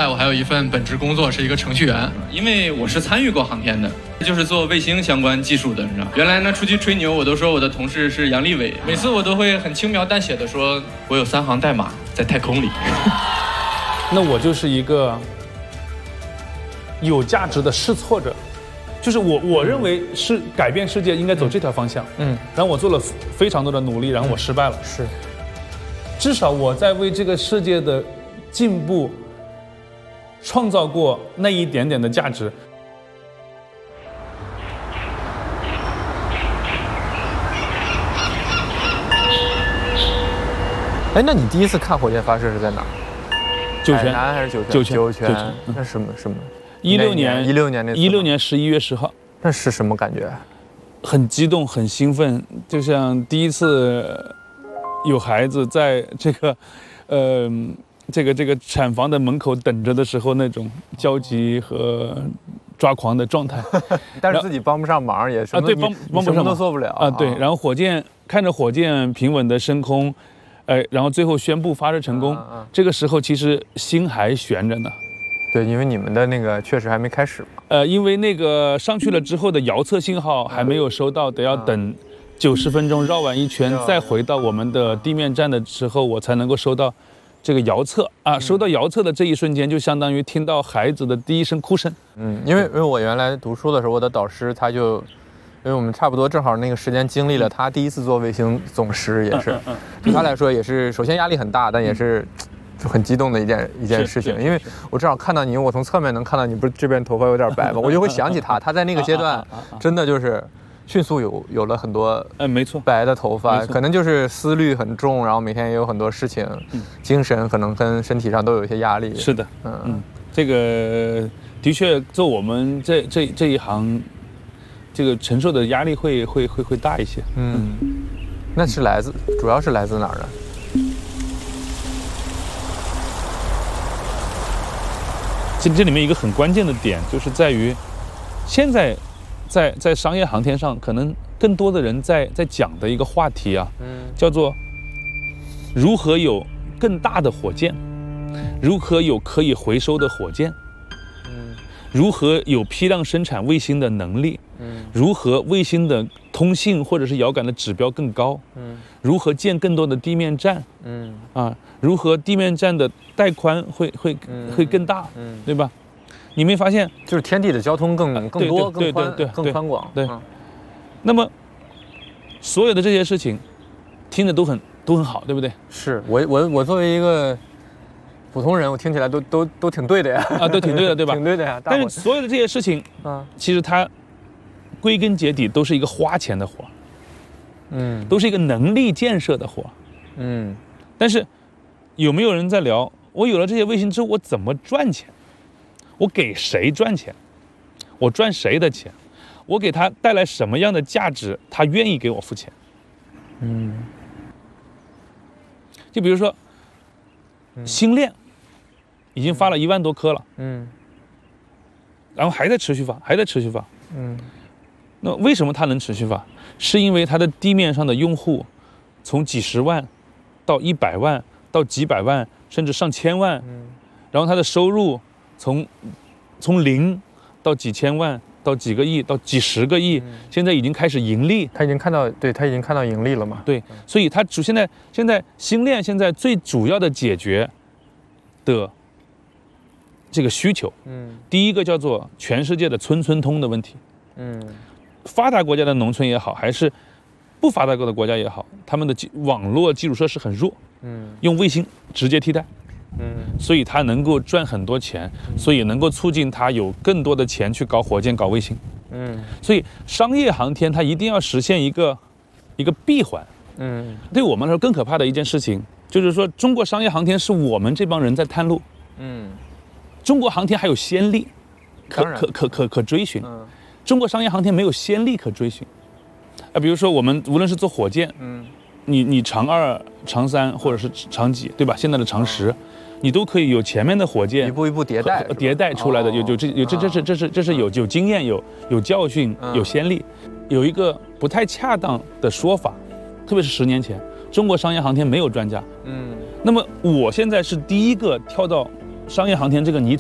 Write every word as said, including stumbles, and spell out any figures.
我还有一份本职工作，是一个程序员。因为我是参与过航天的，就是做卫星相关技术的，你知道。原来呢，出去吹牛，我都说我的同事是杨利伟，每次我都会很轻描淡写的说，我有三行代码在太空里。 那我就是一个有价值的试错者。就是我，我认为是改变世界应该走这条方向。嗯，然后我做了非常多的努力，然后我失败了。是，至少我在为这个世界的进步创造过那一点点的价值。 哎，那你第一次看火箭发射是在哪？ 酒泉， 海南还是酒泉？ 酒泉， 酒泉。那什么什么？ 一六年， 一六年那一六年十一月十号， 那是什么感觉？ 很激动，很兴奋，就像第一次有孩子在这个，呃，这个这个产房的门口等着的时候那种焦急和抓狂的状态。 但是自己帮不上忙，也什么啊，对，帮帮不上忙， 都做不了啊。对，然后火箭看着火箭平稳的升空，呃，然后最后宣布发射成功，啊啊这个时候其实心还悬着呢。 对，因为你们的那个确实还没开始嘛。 呃，因为那个上去了之后的遥测信号还没有收到，得要等九十分钟绕完一圈，再回到我们的地面站的时候，我才能够收到这个遥测啊。收到遥测的这一瞬间，就相当于听到孩子的第一声哭声。 嗯，因为因为我原来读书的时候，我的导师他就，因为我们差不多正好那个时间经历了他第一次做卫星总实，也是，对他来说也是，首先压力很大，但也是。就很激动的一件一件事情，因为我正好看到你，我从侧面能看到你，不是这边头发有点白吗？我就会想起他，他在那个阶段真的就是迅速有有了很多， 嗯，没错， 白的头发，可能就是思虑很重，然后每天也有很多事情，精神可能跟身体上都有一些压力。 是的，嗯嗯，这个的确做我们这这这一行，这个承受的压力会会会会大一些。 嗯，那是来自主要是来自哪儿呢？ 这这里面一个很关键的点，就是在于，现在，在在商业航天上，可能更多的人在在讲的一个话题啊，嗯，叫做如何有更大的火箭，如何有可以回收的火箭，嗯，如何有批量生产卫星的能力，嗯，如何卫星的通信或者是遥感的指标更高，嗯，如何建更多的地面站，嗯啊。如何地面站的带宽会会会更大，嗯，对吧？你没发现， 就是天地的交通更更多、更宽、更宽广。 对。那么，所有的这些事情，听着都很都很好，对不对？ 是我我我作为一个普通人，我听起来都都都挺对的呀。 啊，都挺对的，对吧？ 挺对的呀。 但是所有的这些事情，啊，其实它归根结底都是一个花钱的活，嗯，都是一个能力建设的活，嗯，但是。有没有人在聊？我有了这些卫星之后，我怎么赚钱？我给谁赚钱？我赚谁的钱？我给他带来什么样的价值？他愿意给我付钱？嗯。就比如说，星链已经发了一万多颗了，嗯，然后还在持续发，还在持续发，嗯。那为什么它能持续发？是因为它的地面上的用户从几十万到一百万。到几百万甚至上千万，嗯，然后他的收入从从零到几千万到几个亿到几十个亿，嗯，现在已经开始盈利， 他已经看到，对他已经看到盈利了嘛？ 对，所以他主现在现在星链现在最主要的解决的这个需求，嗯，第一个叫做全世界的村村通的问题，嗯，发达国家的农村也好，还是不发达国的国家也好，他们的网络基础设施很弱。嗯，用卫星直接替代，嗯，所以它能够赚很多钱，嗯，所以能够促进它有更多的钱去搞火箭、搞卫星，嗯，所以商业航天它一定要实现一个一个闭环，嗯，对我们来说更可怕的一件事情就是说，中国商业航天是我们这帮人在探路，嗯，中国航天还有先例，可可可可可追寻，嗯，中国商业航天没有先例可追寻，啊，比如说我们无论是做火箭，嗯。你你长二、长三或者是长几，对吧？现在的长十，你都可以有前面的火箭一步一步迭代迭代出来的，有有这有这这是这是这是有有经验、有有教训、有先例。有一个不太恰当的说法，特别是十年前，中国商业航天没有专家。嗯，那么我现在是第一个跳到商业航天这个泥